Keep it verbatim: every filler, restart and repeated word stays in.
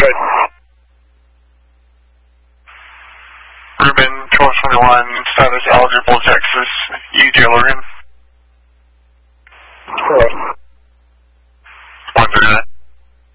Good. Ruben, twelve twenty-one, status eligible, Texas. You, J. Logan? Correct.